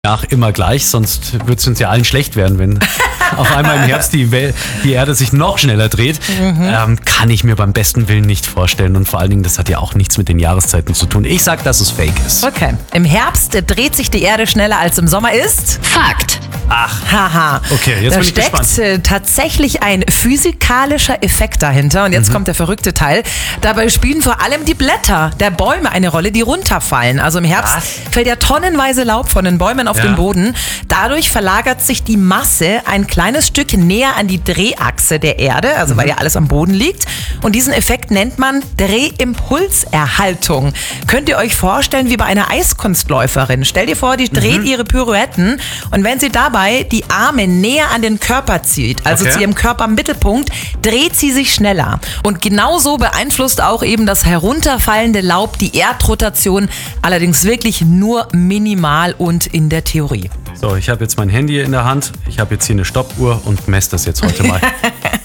Ach, immer gleich, sonst wird es uns ja allen schlecht werden, wenn auf einmal im Herbst die Erde sich noch schneller dreht. Kann ich mir beim besten Willen nicht vorstellen. Und vor allen Dingen, das hat ja auch nichts mit den Jahreszeiten zu tun. Ich sag, dass es fake ist. Okay. Im Herbst dreht sich die Erde schneller als im Sommer ist? Fakt. Ach, Haha. Okay, jetzt bin ich Da gespannt. steckt tatsächlich ein physikalischer Effekt dahinter. Und jetzt kommt der verrückte Teil. Dabei spielen vor allem die Blätter der Bäume eine Rolle, die runterfallen. Also im Herbst fällt ja tonnenweise Laub von den Bäumen auf den Boden. Dadurch verlagert sich die Masse ein kleines Stück näher an die Drehachse der Erde, also weil ja alles am Boden liegt. Und diesen Effekt nennt man Drehimpulserhaltung. Könnt ihr euch vorstellen, wie bei einer Eiskunstläuferin. Stell dir vor, die dreht ihre Pirouetten und wenn sie dabei die Arme näher an den Körper zieht, also zu ihrem Körpermittelpunkt, dreht sie sich schneller. Und genauso beeinflusst auch eben das herunterfallende Laub die Erdrotation, allerdings wirklich nur minimal und in der Theorie. So, ich habe jetzt mein Handy in der Hand, ich habe jetzt hier eine Stoppuhr und messe das jetzt heute mal.